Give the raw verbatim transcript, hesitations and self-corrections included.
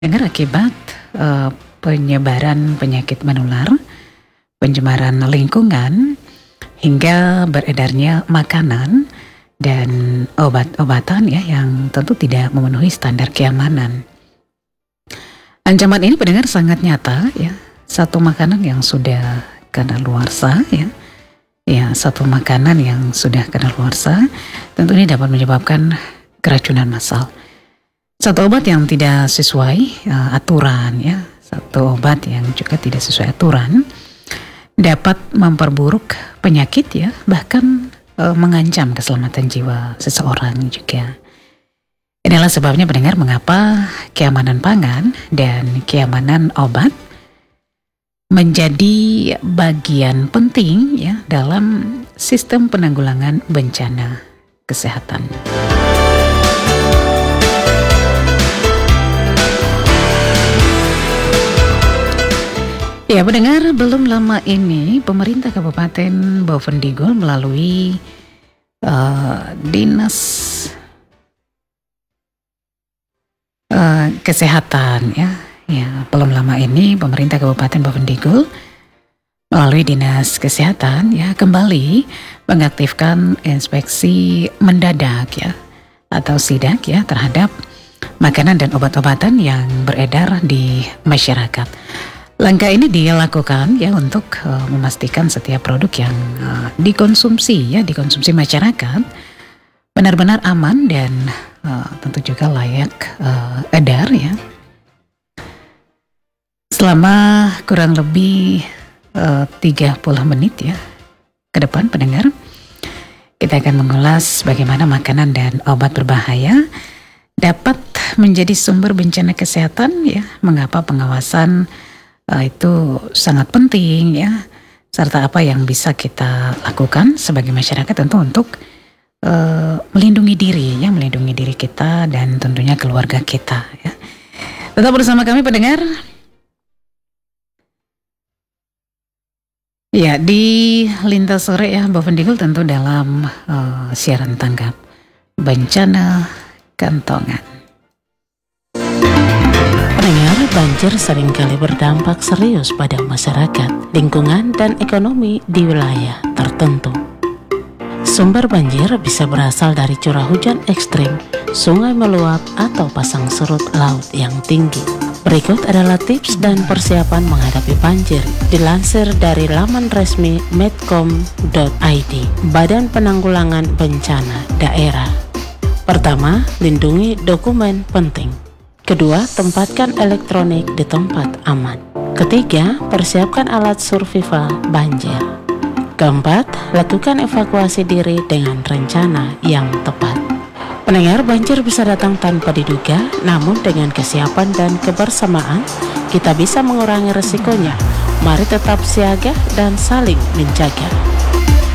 Dengar akibat eh, penyebaran penyakit menular, pencemaran lingkungan, hingga beredarnya makanan dan obat-obatan ya yang tentu tidak memenuhi standar keamanan. Ancaman ini pendengar sangat nyata ya. Satu makanan yang sudah kadaluarsa ya. Ya, satu makanan yang sudah kadaluarsa tentu ini dapat menyebabkan keracunan massal. Satu obat yang tidak sesuai uh, aturan ya, satu obat yang juga tidak sesuai aturan dapat memperburuk penyakit ya, bahkan uh, mengancam keselamatan jiwa seseorang juga. Inilah sebabnya pendengar mengapa keamanan pangan dan keamanan obat menjadi bagian penting ya dalam sistem penanggulangan bencana kesehatan. Ya, pendengar, belum lama ini pemerintah Kabupaten Bovendigul melalui uh, Dinas uh, Kesehatan ya, ya belum lama ini pemerintah Kabupaten Bovendigul melalui Dinas Kesehatan ya kembali mengaktifkan inspeksi mendadak ya atau sidak ya terhadap makanan dan obat-obatan yang beredar di masyarakat. Langkah ini dilakukan ya untuk uh, memastikan setiap produk yang uh, dikonsumsi ya dikonsumsi masyarakat benar-benar aman dan uh, tentu juga layak uh, edar ya. Selama kurang lebih uh, tiga puluh menit ya ke depan pendengar, kita akan mengulas bagaimana makanan dan obat berbahaya dapat menjadi sumber bencana kesehatan ya, mengapa pengawasan Uh, itu sangat penting ya, serta apa yang bisa kita lakukan sebagai masyarakat tentu untuk uh, melindungi diri ya, melindungi diri kita dan tentunya keluarga kita ya. Tetap bersama kami pendengar. Ya, di Lintas Sore ya Bovendigul tentu dalam uh, siaran tanggap bencana kantongan. Pendengar, banjir seringkali berdampak serius pada masyarakat, lingkungan, dan ekonomi di wilayah tertentu. Sumber banjir bisa berasal dari curah hujan ekstrim, sungai meluap, atau pasang surut laut yang tinggi. Berikut adalah tips dan persiapan menghadapi banjir, dilansir dari laman resmi medcom dot i d, Badan Penanggulangan Bencana Daerah. Pertama, lindungi dokumen penting. Kedua, tempatkan elektronik di tempat aman. Ketiga, persiapkan alat survival banjir. Keempat, lakukan evakuasi diri dengan rencana yang tepat. Pendengar, banjir bisa datang tanpa diduga, namun dengan kesiapan dan kebersamaan, kita bisa mengurangi resikonya. Mari tetap siaga dan saling menjaga.